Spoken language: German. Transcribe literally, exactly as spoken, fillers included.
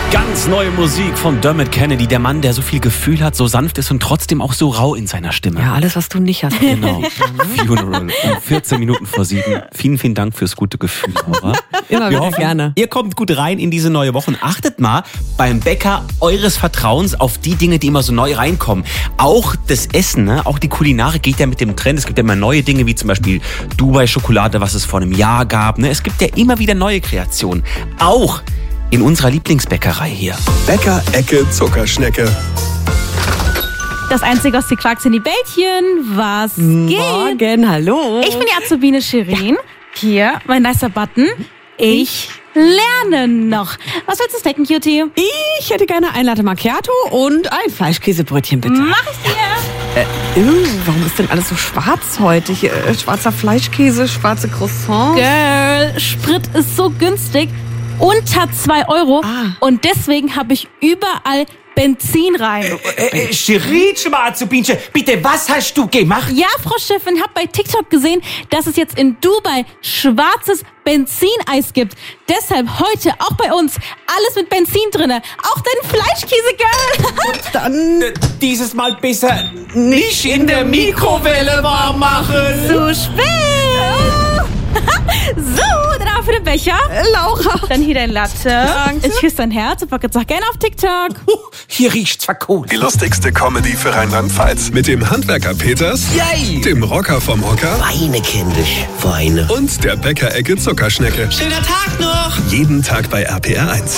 Ganz neue Musik von Dermot Kennedy, der Mann, der so viel Gefühl hat, so sanft ist und trotzdem auch so rau in seiner Stimme. Ja, alles, was du nicht hast. Genau. Funeral um vierzehn Minuten vor sieben. Vielen, vielen Dank fürs gute Gefühl, Laura. Immer Wir wieder hoffen, gerne. ihr kommt gut rein in diese neue Woche und achtet mal beim Bäcker eures Vertrauens auf die Dinge, die immer so neu reinkommen. Auch das Essen, ne? Auch die Kulinarik geht ja mit dem Trend. Es gibt ja immer neue Dinge, wie zum Beispiel Dubai-Schokolade, was es vor einem Jahr gab. Ne? Es gibt ja immer wieder neue Kreationen. Auch in unserer Lieblingsbäckerei hier. Bäcker-Ecke Zuckerschnecke. Das einzige aus die Quarks in die Bällchen. Was geht? Morgen, hallo. Ich bin die Azubine Shirin. Hier, mein nicer Button. Ich lerne noch. Was willst du snacken, Cutie? Ich hätte gerne ein Latte Macchiato und ein Fleischkäsebrötchen, bitte. Mach ich dir. Äh, uh, warum ist denn alles so schwarz heute? Hier, äh, schwarzer Fleischkäse, schwarze Croissants. Girl, Sprit ist so günstig. Unter zwei Euro. Ah. Und deswegen habe ich überall Benzin rein. Äh, Shirin, Azubinche, bitte, was hast du gemacht? Ja, Frau Chefin, hab bei TikTok gesehen, dass es jetzt in Dubai schwarzes Benzineis gibt. Deshalb heute auch bei uns alles mit Benzin drinne. Auch dein Fleischkäse, Girl. Dann Äh, Dieses Mal besser nicht in der Mikrowelle warm machen. Zu spät. So, dann auch für den Becher. Laura. Dann hier dein Latte. Danke. Ich küsse dein Herz und pack jetzt auch gerne auf TikTok. Huh, hier riecht's verkohlt. Die lustigste Comedy für Rheinland-Pfalz. Mit dem Handwerker Peters, Yay! dem Rocker vom Hocker Weine, kindisch, Weine. und der Bäcker-Ecke Zuckerschnecke. Schöner Tag noch! Jeden Tag bei R P R eins.